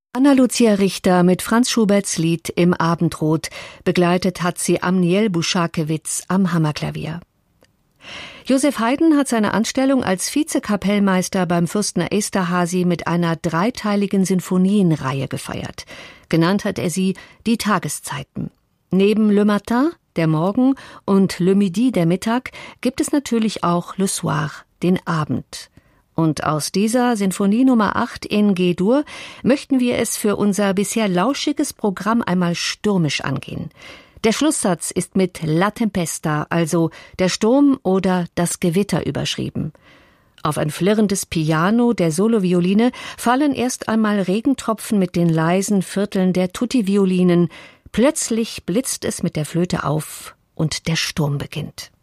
Anna-Lucia Richter mit Franz Schuberts Lied Im Abendrot, begleitet hat sie Amniel Buschakewitz am Hammerklavier. Joseph Haydn hat seine Anstellung als Vizekapellmeister beim Fürsten Esterházy mit einer dreiteiligen Sinfonienreihe gefeiert. Genannt hat er sie die Tageszeiten. Neben Le Matin, der Morgen, und Le Midi, der Mittag, gibt es natürlich auch Le Soir, den Abend. Und aus dieser Sinfonie Nummer 8 in G-Dur möchten wir es für unser bisher lauschiges Programm einmal stürmisch angehen. Der Schlusssatz ist mit La Tempesta, also der Sturm oder das Gewitter, überschrieben. Auf ein flirrendes Piano der Solovioline fallen erst einmal Regentropfen mit den leisen Vierteln der Tutti-Violinen. Plötzlich blitzt es mit der Flöte auf und der Sturm beginnt.